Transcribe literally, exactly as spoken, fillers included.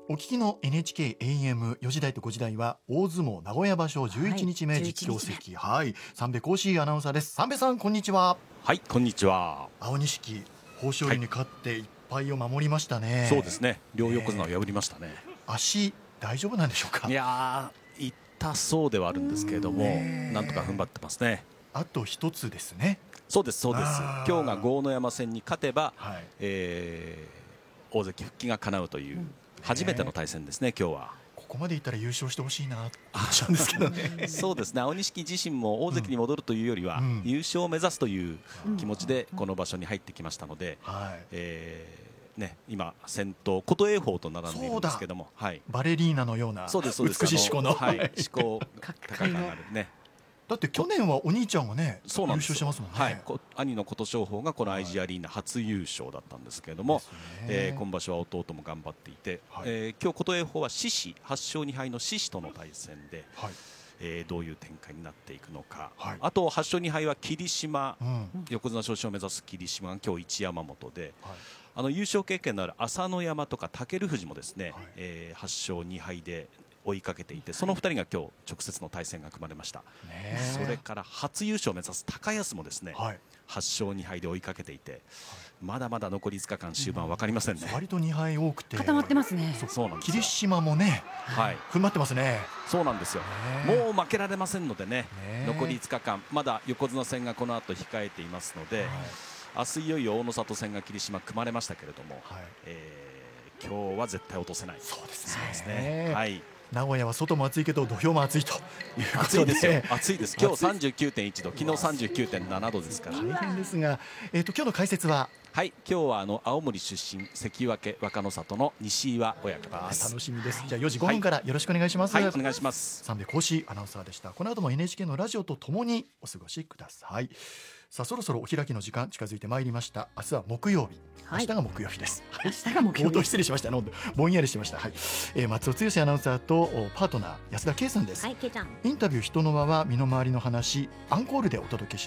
お聞きの エヌエイチケーエーエムよ 時台とご時台は大相撲名古屋場所じゅういちにちめ実況席、はい、三瓶浩司アナウンサーです。三瓶さん、こんにちは。 はい、こんにちは。 青錦豊昇龍に勝っていっぱいを守りましたね、はい、 そうですね、両横綱を破りましたね、 えー、足大丈夫なんでしょうか。 いやー、痛そうではあるんですけれども、なんとか踏ん張ってますね。 あと一つですね。 そうですそうです。今日が豪ノ山戦に勝てば、はい、えー、大関復帰が叶うという初めての対戦ですね、今日は。 ここまでいったら優勝してほしいなと思っちゃうんですけどねそうですね、青錦自身も大関に戻るというよりは、うん、優勝を目指すという気持ちでこの場所に入ってきましたので、はい、えーね、今先頭琴恵峰と並んでいるんですけども、はい、 バレリーナのような美しい四股の、 はい、四股高く上がるね。 だって去年はお兄ちゃんがね優勝してますもんね、 はい、兄の琴勝峰がこの アイジーアリーナ初優勝だったんですけれども、はい、えー、今場所は弟も頑張っていて、はい、えー、今日琴恵峰は獅子はっしょうにはいの獅子との対戦で、はい、えー、どういう展開になっていくのか、はい、あとはっしょうにはいは霧島、うん、横綱昇進を目指す霧島が今日一山本で、はい、あの優勝経験のある朝乃山とか武富士もですね、はい、えー、はっしょうにはいで追いかけていて、そのふたりが今日直接の対戦が組まれました。それから初優勝を目指す高安もですね、はい、はっしょうにはいで追いかけていて、はい、まだまだ残りいつかかん終盤分かりませんね、うん、割とにはい多くて固まってますね。 そそうなんですよ。 霧島もね、はい、踏ん張ってますね。 そうなんですよ。もう負けられませんのでね、残りいつかかんまだ横綱戦がこの後控えていますので、はい、明日いよいよ大野里戦が霧島組まれましたけれども、はい、えー、今日は絶対落とせない。 そうですね、 はい、 名古屋は外も暑いけど土俵も暑いということで、 暑いですよ、暑いです。今日 さんじゅうきゅうてんいちど、昨日 さんじゅうきゅうてんななどですから、 大変ですが、えー、と今日の解説は、 はい、今日はあの青森出身関脇若の里の西岩親方です。 楽しみです。じゃあよじごふんからよろしくお願いします。 はい、はい、お願いします。 三瓶浩司アナウンサーでした。この後も エヌエイチケー のラジオとともにお過ごしください。さあ、そろそろお開きの時間近づいてまいりました。明日は木曜日、はい、明日が木曜日です。 明日が木曜日。 冒頭失礼しました。のぼんやりしてました。はい、えー、松尾剛アナウンサーとパートナー安田圭さんです。 はい、圭ちゃん。 インタビュー人の輪は身の回りの話アンコールでお届けします。